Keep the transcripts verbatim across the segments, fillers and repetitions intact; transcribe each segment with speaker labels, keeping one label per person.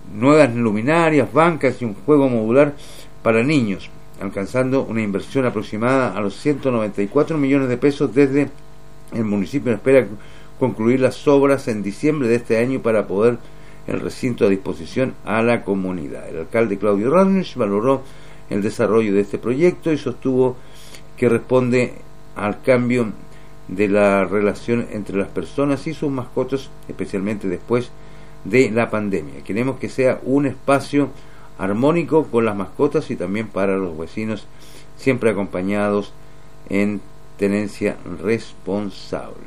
Speaker 1: nuevas luminarias, bancas y un juego modular para niños, alcanzando una inversión aproximada a los ciento noventa y cuatro millones de pesos. Desde el municipio espera concluir las obras en diciembre de este año para poder el recinto a disposición a la comunidad. El alcalde Claudio Radonich valoró el desarrollo de este proyecto y sostuvo que responde al cambio de la relación entre las personas y sus mascotas, especialmente después de la pandemia. Queremos que sea un espacio armónico con las mascotas y también para los vecinos, siempre acompañados en tenencia responsable.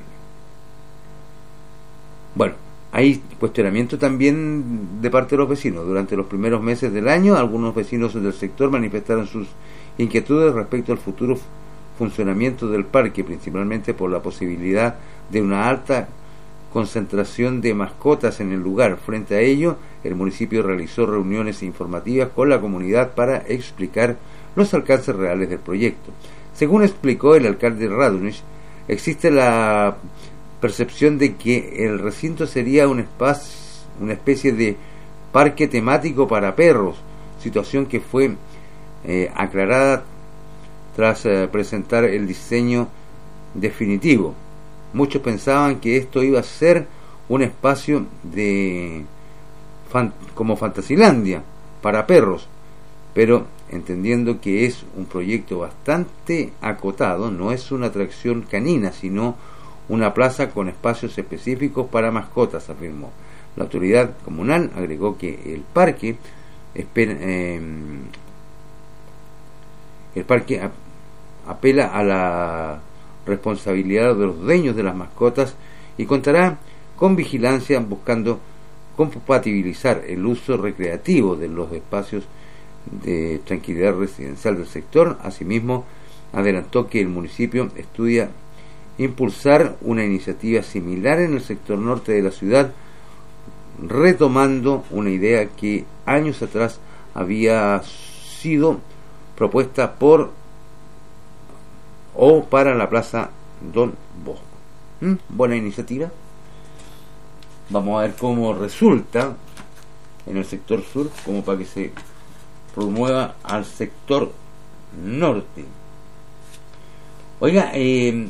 Speaker 1: Bueno, hay cuestionamiento también de parte de los vecinos. Durante los primeros meses del año, algunos vecinos del sector manifestaron sus inquietudes respecto al futuro funcionamiento del parque, principalmente por la posibilidad de una alta concentración de mascotas en el lugar. Frente a ello, el municipio realizó reuniones informativas con la comunidad para explicar los alcances reales del proyecto. Según explicó el alcalde Radonich, existe la percepción de que el recinto sería un espacio, una especie de parque temático para perros, situación que fue eh, aclarada tras eh, presentar el diseño definitivo. Muchos pensaban que esto iba a ser un espacio de fan, como Fantasilandia para perros, pero entendiendo que es un proyecto bastante acotado, no es una atracción canina, sino una plaza con espacios específicos para mascotas, afirmó. La autoridad comunal agregó que el parque espera, eh, el parque apela a la responsabilidad de los dueños de las mascotas y contará con vigilancia, buscando compatibilizar el uso recreativo de los espacios de tranquilidad residencial del sector. Asimismo, adelantó que el municipio estudia impulsar una iniciativa similar en el sector norte de la ciudad, retomando una idea que años atrás había sido propuesta por o para la Plaza Don Bosco. ¿Mm? Buena iniciativa. Vamos a ver cómo resulta en el sector sur, como para que se promueva al sector norte. Oiga, eh,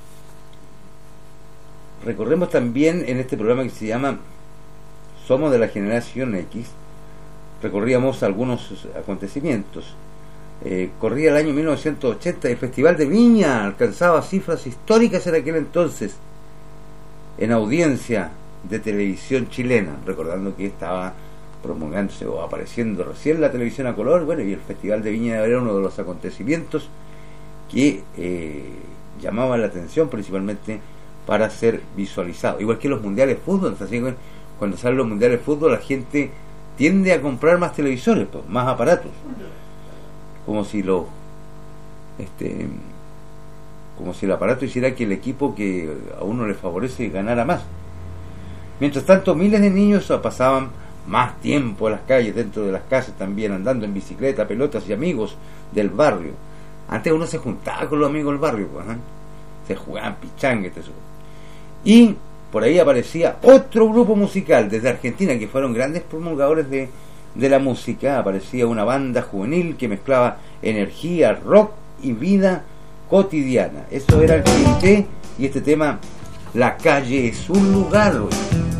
Speaker 1: recorremos también en este programa que se llama Somos de la Generación X, recorríamos algunos acontecimientos. Eh, corría el año mil novecientos ochenta, el Festival de Viña alcanzaba cifras históricas en aquel entonces en audiencia de televisión chilena, recordando que estaba promulgándose o apareciendo recién la televisión a color. Bueno, y el Festival de Viña era uno de los acontecimientos que eh, llamaba la atención principalmente para ser visualizado, igual que los mundiales de fútbol. Así que cuando salen los mundiales de fútbol, la gente tiende a comprar más televisores, pues, más aparatos, como si lo este como si el aparato hiciera que el equipo que a uno le favorece ganara más. Mientras tanto, miles de niños pasaban más tiempo en las calles, dentro de las casas también, andando en bicicleta, pelotas y amigos del barrio. Antes uno se juntaba con los amigos del barrio, pues, ¿eh? Se jugaban pichangues, eso. Y por ahí aparecía otro grupo musical desde Argentina, que fueron grandes promulgadores de, de la música. Aparecía una banda juvenil que mezclaba energía, rock y vida cotidiana. Eso era el T N T, y este tema, La calle es un lugar.